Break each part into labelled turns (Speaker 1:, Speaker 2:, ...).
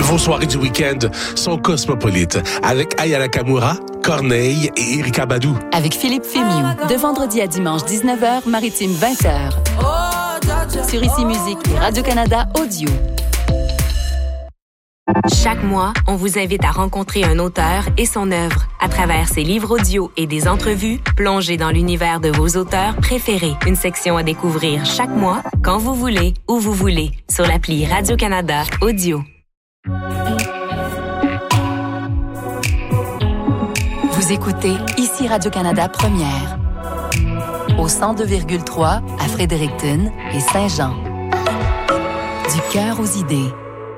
Speaker 1: Vos soirées du week-end sont cosmopolites avec Aya Nakamura, Corneille et Erika Badou.
Speaker 2: Avec Philippe Fémiou, de vendredi à dimanche 19h, maritime 20h. Sur Ici Musique et Radio-Canada Audio.
Speaker 3: Chaque mois, on vous invite à rencontrer un auteur et son œuvre. À travers ses livres audio et des entrevues, plongez dans l'univers de vos auteurs préférés. Une section à découvrir chaque mois, quand vous voulez, où vous voulez, sur l'appli Radio-Canada Audio.
Speaker 2: Vous écoutez Ici Radio-Canada Première. Au 102,3 à Fredericton et Saint-Jean. Du cœur aux idées.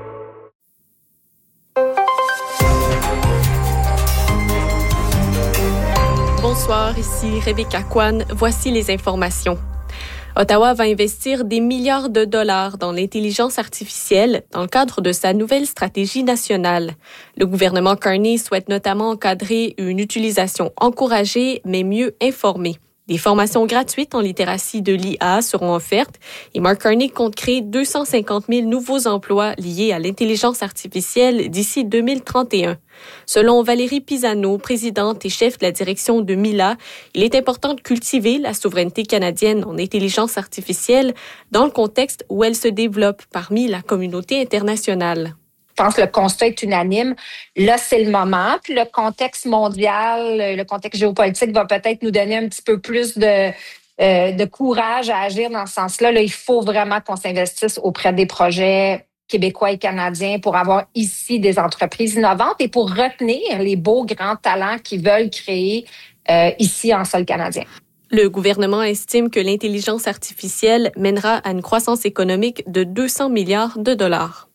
Speaker 4: Bonsoir, ici Rebecca Kwan. Voici les informations. Ottawa va investir des milliards de dollars dans l'intelligence artificielle dans le cadre de sa nouvelle stratégie nationale. Le gouvernement Carney souhaite notamment encadrer une utilisation encouragée mais mieux informée. Des formations gratuites en littératie de l'IA seront offertes et Mark Carney compte créer 250 000 nouveaux emplois liés à l'intelligence artificielle d'ici 2031. Selon Valérie Pisano, présidente et chef de la direction de Mila, il est important de cultiver la souveraineté canadienne en intelligence artificielle dans le contexte où elle se développe parmi la communauté internationale.
Speaker 5: Je pense que le constat est unanime. Là, c'est le moment. Puis le contexte mondial, le contexte géopolitique va peut-être nous donner un petit peu plus de courage à agir dans ce sens-là. Là, il faut vraiment qu'on s'investisse auprès des projets québécois et canadiens pour avoir ici des entreprises innovantes et pour retenir les beaux grands talents qui veulent créer ici en sol canadien.
Speaker 4: Le gouvernement estime que l'intelligence artificielle mènera à une croissance économique de 200 milliards de dollars.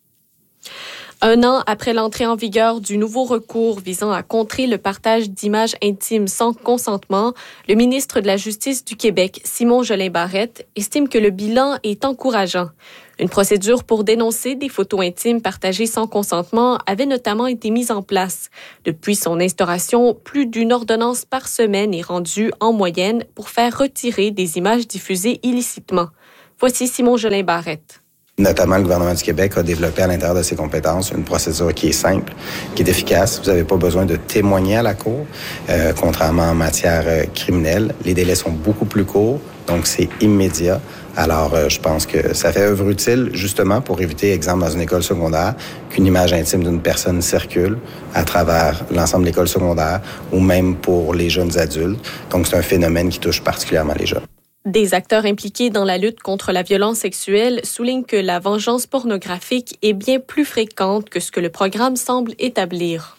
Speaker 4: Un an après l'entrée en vigueur du nouveau recours visant à contrer le partage d'images intimes sans consentement, le ministre de la Justice du Québec, Simon Jolin-Barrette, estime que le bilan est encourageant. Une procédure pour dénoncer des photos intimes partagées sans consentement avait notamment été mise en place. Depuis son instauration, plus d'une ordonnance par semaine est rendue en moyenne pour faire retirer des images diffusées illicitement. Voici Simon Jolin-Barrette.
Speaker 6: Notamment, le gouvernement du Québec a développé à l'intérieur de ses compétences une procédure qui est simple, qui est efficace. Vous n'avez pas besoin de témoigner à la cour, contrairement en matière criminelle. Les délais sont beaucoup plus courts, donc c'est immédiat. Alors, je pense que ça fait œuvre utile, justement, pour éviter, exemple, dans une école secondaire, qu'une image intime d'une personne circule à travers l'ensemble de l'école secondaire ou même pour les jeunes adultes. Donc, c'est un phénomène qui touche particulièrement les jeunes.
Speaker 4: Des acteurs impliqués dans la lutte contre la violence sexuelle soulignent que la vengeance pornographique est bien plus fréquente que ce que le programme semble établir.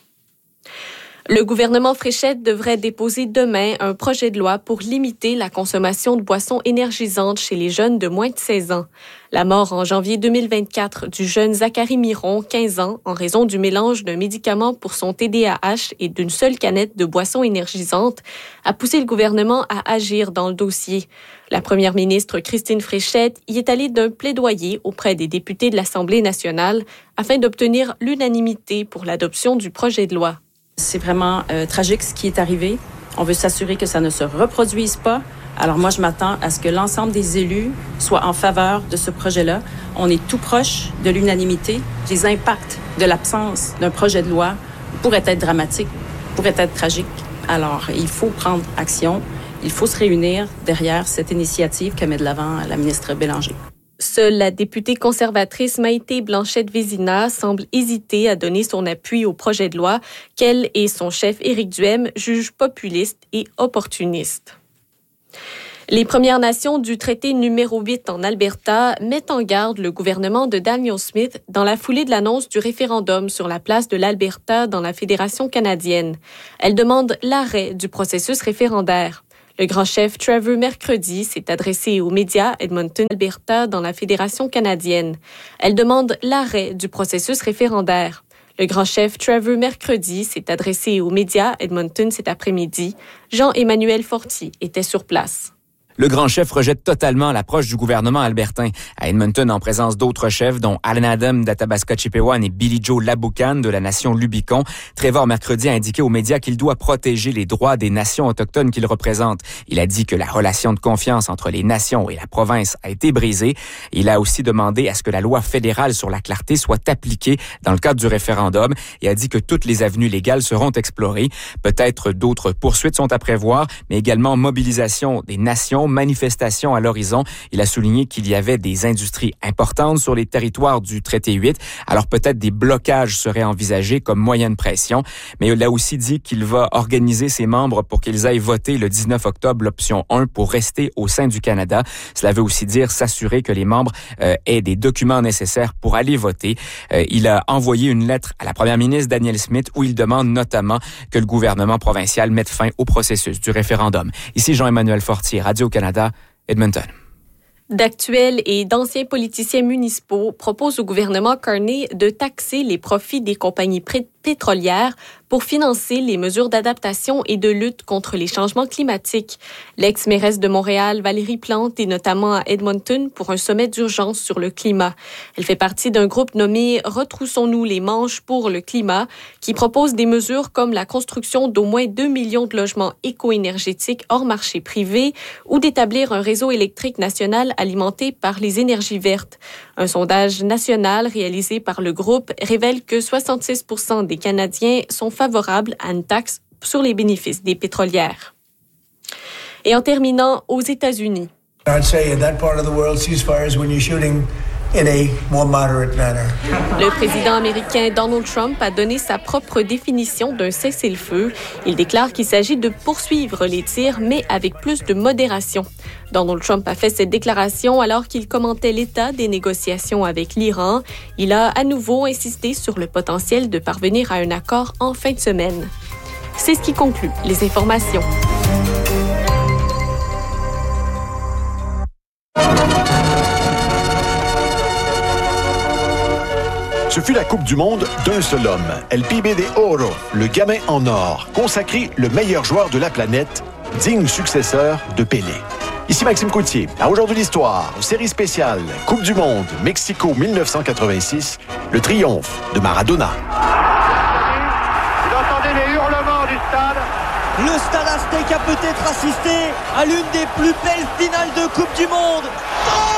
Speaker 4: Le gouvernement Fréchette devrait déposer demain un projet de loi pour limiter la consommation de boissons énergisantes chez les jeunes de moins de 16 ans. La mort en janvier 2024 du jeune Zachary Miron, 15 ans, en raison du mélange d'un médicament pour son TDAH et d'une seule canette de boissons énergisantes, a poussé le gouvernement à agir dans le dossier. La première ministre Christine Fréchette y est allée d'un plaidoyer auprès des députés de l'Assemblée nationale afin d'obtenir l'unanimité pour l'adoption du projet de loi.
Speaker 7: C'est vraiment tragique ce qui est arrivé. On veut s'assurer que ça ne se reproduise pas. Alors moi, je m'attends à ce que l'ensemble des élus soient en faveur de ce projet-là. On est tout proche de l'unanimité. Les impacts de l'absence d'un projet de loi pourraient être dramatiques, pourraient être tragiques. Alors, il faut prendre action. Il faut se réunir derrière cette initiative que met de l'avant la ministre Bélanger.
Speaker 4: Seule la députée conservatrice Maïté Blanchette-Vézina semble hésiter à donner son appui au projet de loi qu'elle et son chef Éric Duhem jugent populiste et opportuniste. Les Premières Nations du traité numéro 8 en Alberta mettent en garde le gouvernement de Daniel Smith dans la foulée de l'annonce du référendum sur la place de l'Alberta dans la Fédération canadienne. Elles demandent l'arrêt du processus référendaire. Le grand chef Trevor mercredi s'est adressé aux médias Edmonton, Alberta, dans la Fédération canadienne. Elle demande l'arrêt du processus référendaire. Le grand chef Trevor mercredi s'est adressé aux médias Edmonton cet après-midi. Jean-Emmanuel Fortier était sur place.
Speaker 8: Le grand chef rejette totalement l'approche du gouvernement albertain. À Edmonton, en présence d'autres chefs, dont Alan Adam d'Athabasca-Chipewyan et Billy Joe Laboucan de la nation Lubicon, Trevor mercredi a indiqué aux médias qu'il doit protéger les droits des nations autochtones qu'il représente. Il a dit que la relation de confiance entre les nations et la province a été brisée. Il a aussi demandé à ce que la loi fédérale sur la clarté soit appliquée dans le cadre du référendum et a dit que toutes les avenues légales seront explorées. Peut-être d'autres poursuites sont à prévoir, mais également mobilisation des nations, manifestations à l'horizon. Il a souligné qu'il y avait des industries importantes sur les territoires du traité 8, alors peut-être des blocages seraient envisagés comme moyen de pression, mais il a aussi dit qu'il va organiser ses membres pour qu'ils aillent voter le 19 octobre l'option 1 pour rester au sein du Canada. Cela veut aussi dire s'assurer que les membres aient des documents nécessaires pour aller voter. Il a envoyé une lettre à la première ministre Danielle Smith où il demande notamment que le gouvernement provincial mette fin au processus du référendum. Ici Jean-Emmanuel Fortier, Radio-Canada, Edmonton.
Speaker 4: D'actuels et d'anciens politiciens municipaux proposent au gouvernement Carney de taxer les profits des compagnies pétrolières pour financer les mesures d'adaptation et de lutte contre les changements climatiques. L'ex-mairesse de Montréal, Valérie Plante, est notamment à Edmonton pour un sommet d'urgence sur le climat. Elle fait partie d'un groupe nommé « Retroussons-nous les manches pour le climat » qui propose des mesures comme la construction d'au moins 2 millions de logements éco-énergétiques hors marché privé ou d'établir un réseau électrique national alimenté par les énergies vertes. Un sondage national réalisé par le groupe révèle que 66% des Canadiens sont favorables à une taxe sur les bénéfices des pétrolières. Et en terminant, aux États-Unis.
Speaker 9: I'd say in that part of the world, ceasefire is when you're shooting in a more moderate manner.
Speaker 4: Le président américain Donald Trump a donné sa propre définition d'un cessez-le-feu. Il déclare qu'il s'agit de poursuivre les tirs, mais avec plus de modération. Donald Trump a fait cette déclaration alors qu'il commentait l'état des négociations avec l'Iran. Il a à nouveau insisté sur le potentiel de parvenir à un accord en fin de semaine. C'est ce qui conclut les informations.
Speaker 10: Ce fut la Coupe du monde d'un seul homme, El Pibe de Oro, le gamin en or, consacré le meilleur joueur de la planète, digne successeur de Pelé. Ici Maxime Coutier, à Aujourd'hui l'Histoire, série spéciale Coupe du monde Mexico 1986, le triomphe de Maradona.
Speaker 11: Vous entendez les hurlements du stade?
Speaker 12: Le Stade Azteca a peut-être assisté à l'une des plus belles finales de Coupe du monde. Oh!